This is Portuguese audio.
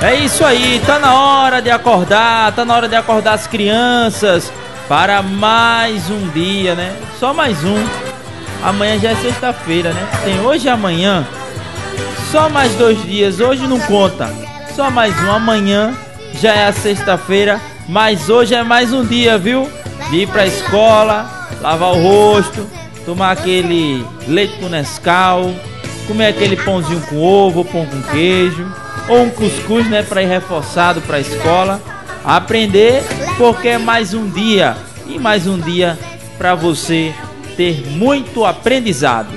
É isso aí, tá na hora de acordar, as crianças para mais um dia, né? Só mais um. Amanhã já é sexta-feira, né? Tem hoje e amanhã. Só mais 2 dias, hoje não conta. Só mais um, amanhã já é a sexta-feira, mas hoje é mais um dia, viu? De ir pra escola, lavar o rosto, tomar aquele leite com Nescau, comer aquele pãozinho com ovo, pão com queijo, ou um cuscuz, né, para ir reforçado para a escola, aprender, porque é mais um dia, e mais um dia para você ter muito aprendizado.